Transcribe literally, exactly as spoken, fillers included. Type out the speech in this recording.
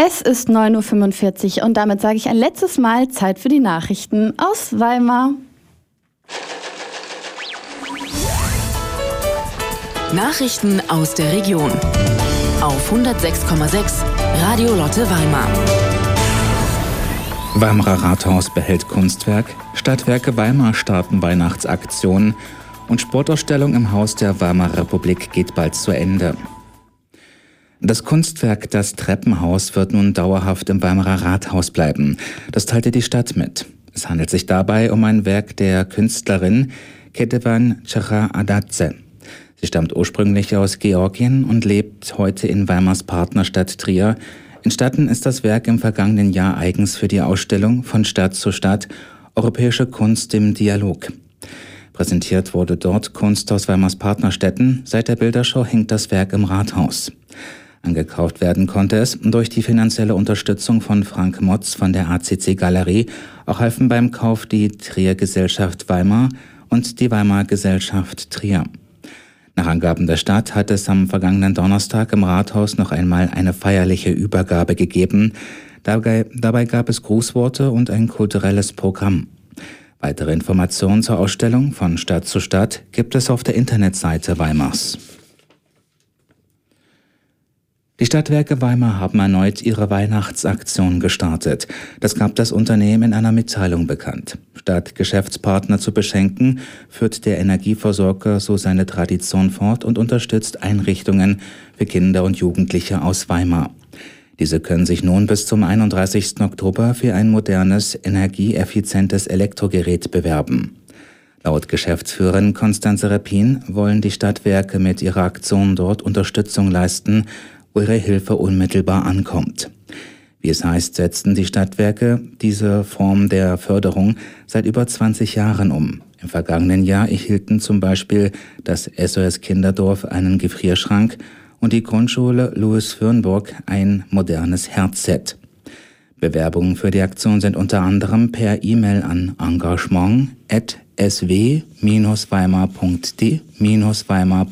Es ist neun Uhr fünfundvierzig und damit sage ich ein letztes Mal Zeit für die Nachrichten aus Weimar. Nachrichten aus der Region auf hundertsechs Komma sechs Radio Lotte Weimar. Weimarer Rathaus behält Kunstwerk, Stadtwerke Weimar starten Weihnachtsaktionen und Sportausstellung im Haus der Weimarer Republik geht bald zu Ende. Das Kunstwerk Das Treppenhaus wird nun dauerhaft im Weimarer Rathaus bleiben. Das teilte die Stadt mit. Es handelt sich dabei um ein Werk der Künstlerin Ketevan Chakha-Adadze. Sie stammt ursprünglich aus Georgien und lebt heute in Weimars Partnerstadt Trier. Entstanden ist das Werk im vergangenen Jahr eigens für die Ausstellung Von Stadt zu Stadt – Europäische Kunst im Dialog. Präsentiert wurde dort Kunst aus Weimars Partnerstädten. Seit der Bilderschau hängt das Werk im Rathaus. Angekauft werden konnte es durch die finanzielle Unterstützung von Frank Motz von der A C C Galerie. Auch halfen beim Kauf die Trier Gesellschaft Weimar und die Weimar Gesellschaft Trier. Nach Angaben der Stadt hat es am vergangenen Donnerstag im Rathaus noch einmal eine feierliche Übergabe gegeben. Dabei, dabei gab es Grußworte und ein kulturelles Programm. Weitere Informationen zur Ausstellung Von Stadt zu Stadt gibt es auf der Internetseite Weimars. Die Stadtwerke Weimar haben erneut ihre Weihnachtsaktion gestartet. Das gab das Unternehmen in einer Mitteilung bekannt. Statt Geschäftspartner zu beschenken, führt der Energieversorger so seine Tradition fort und unterstützt Einrichtungen für Kinder und Jugendliche aus Weimar. Diese können sich nun bis zum einunddreißigsten Oktober für ein modernes, energieeffizientes Elektrogerät bewerben. Laut Geschäftsführerin Konstanze Repin wollen die Stadtwerke mit ihrer Aktion dort Unterstützung leisten, wo ihre Hilfe unmittelbar ankommt. Wie es heißt, setzten die Stadtwerke diese Form der Förderung seit über zwanzig Jahren um. Im vergangenen Jahr erhielten zum Beispiel das S O S Kinderdorf einen Gefrierschrank und die Grundschule Louis Fürnburg ein modernes Herzset. Bewerbungen für die Aktion sind unter anderem per E-Mail an engagement at s w dash weimar punkt d dash weimar